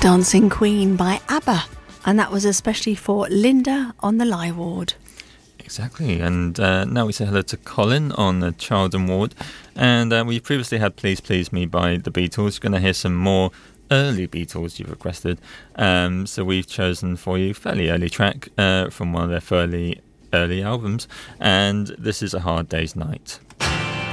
Dancing Queen by ABBA, and that was especially for Linda on the Lie Ward. Exactly, and now we say hello to Colin on the Children Ward, and we previously had Please Please Me by the Beatles. You're going to hear some more early Beatles you've requested, so we've chosen for you a fairly early track from one of their fairly early albums, and this is A Hard Day's Night.